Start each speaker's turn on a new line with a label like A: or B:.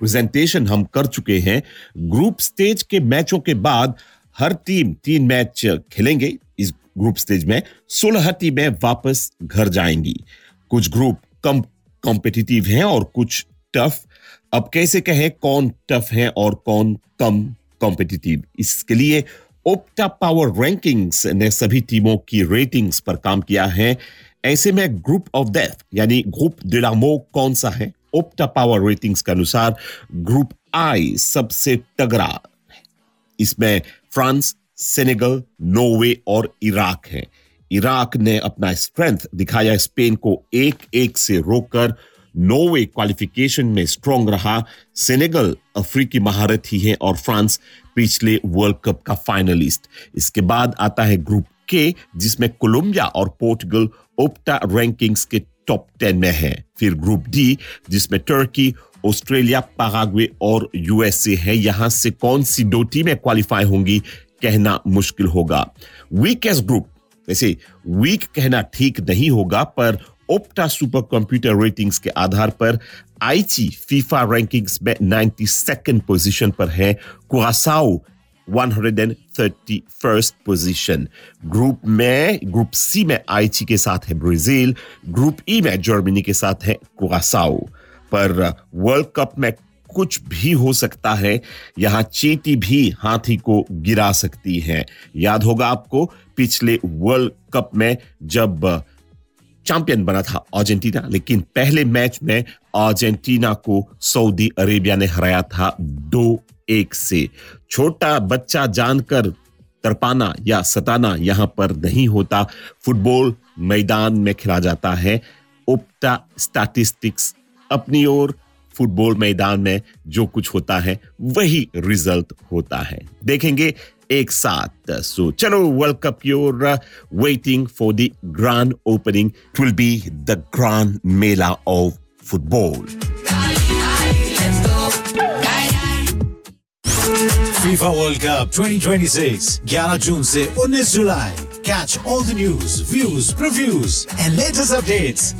A: Presentation हम कर चुके हैं। ग्रुप स्टेज के मैचों के बाद हर टीम 3 मैच खेलेंगे। इस ग्रुप स्टेज में 16 टीमें वापस घर जाएंगी। कुछ ग्रुप कम कॉम्पिटिटिव हैं और कुछ टफ। अब कैसे कहें कौन टफ है और कौन कम कॉम्पिटिटिव? इसके लिए ओप्टा पावर रैंकिंग्स ने सभी टीमों की रेटिंग्स पर काम किया है। ऐसे में ग्रुप ऑफ डेथ यानी ग्रुप de la mort कौन सा है? ओप्टा पावर रेटिंग्स के अनुसार ग्रुप आई सबसे तगड़ा है। इसमें फ्रांस, सेनेगल, नॉर्वे और इराक है। इराक ने अपना स्ट्रेंथ दिखाया, स्पेन को 1-1 से रोककर। नॉर्वे क्वालिफिकेशन में स्ट्रांग रहा। सेनेगल अफ्रीकी महारथी है और फ्रांस पिछले वर्ल्ड कप का फाइनलिस्ट। इसके बाद आता है ग्रुप के, जिसमें कोलंबिया और पोर्टुगल ओप्टा रैंकिंग्स के टॉप 10 में है। फिर ग्रुप डी, जिसमें तुर्की, ऑस्ट्रेलिया, पैराग्वे और यूएसए है। यहां से कौन सी 2 टीमें क्वालिफाई होंगी कहना मुश्किल होगा। वीकेस्ट ग्रुप, वैसे वीक कहना ठीक नहीं होगा, पर ओप्टा सुपर कंप्यूटर रेटिंग्स के आधार पर आईची फीफा रैंकिंग्स में 92nd पोजीशन पर है। कुरासाओ 131st पोजीशन। ग्रुप सी में आईची के साथ है ब्राजील। ग्रुप ई में जर्मनी के साथ है कुरासाओ। पर वर्ल्ड कप में कुछ भी हो सकता है। यहां चींटी भी हाथी को गिरा सकती है। याद होगा आपको पिछले वर्ल्ड कप में जब चैंपियन बना था अर्जेंटीना, लेकिन पहले मैच में अर्जेंटीना को सऊदी अरेबिया ने हराया था 2-1 से। छोटा बच्चा जानकर तरपाना या सताना यहां पर नहीं होता। फुटबॉल मैदान में खेला जाता है। ओप्टा स्टैटिस्टिक्स अपनी ओर, फुटबॉल मैदान में जो कुछ होता है वही रिजल्ट होता है। देखेंगे एक साथ। सो चलो, वर्ल्ड कप की ओर। Waiting for the grand opening. It will be the grand Mela of football.
B: FIFA World Cup 2026 11 जून से 19 जुलाई। Catch all the news, views, previews and latest updates